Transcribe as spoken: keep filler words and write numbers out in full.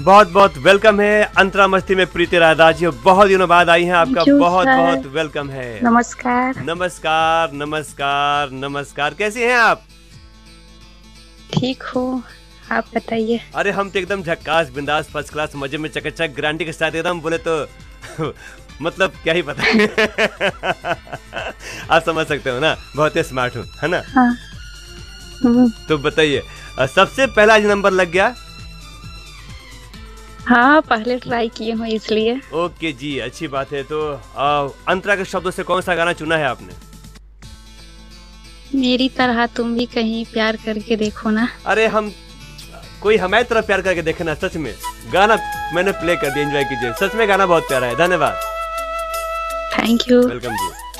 बहुत बहुत वेलकम है अंतरा मस्ती में प्रीति राधा जी, बहुत दिनों बाद आई हैं, आपका बहुत बहुत वेलकम है। नमस्कार नमस्कार नमस्कार नमस्कार, कैसी हैं आप? ठीक हूँ, आप बताइए। अरे हम तो एकदम झक्कास बिंदास फर्स्ट क्लास मजे में चकचक गारंटी के साथ एकदम बोले तो मतलब क्या ही पता आप समझ सकते हो ना, बहुत ही स्मार्ट हूँ, है ना? हाँ। तो बताइए, सबसे पहला आज नंबर लग गया? हाँ, पहले ट्राई किए हूँ इसलिए। ओके जी, अच्छी बात है। तो आ, अंतरा के शब्दों से कौन सा गाना चुना है आपने? मेरी तरह तुम भी कहीं प्यार करके देखो ना। अरे हम कोई हमारी तरफ प्यार करके देखे ना, सच में गाना मैंने प्ले कर दिया, एंजॉय कीजिए, सच में गाना बहुत प्यारा है। धन्यवाद, थैंक यू। Welcome ji.